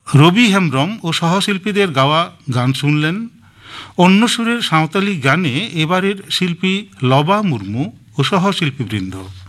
রবি হেমব্রম ও সহশিল্পীদের গাওয়া গান শুনলেন। অন্য সুরের সাঁওতালি গানে এবারের শিল্পী লবা মুর্মু ও সহশিল্পীবৃন্দ।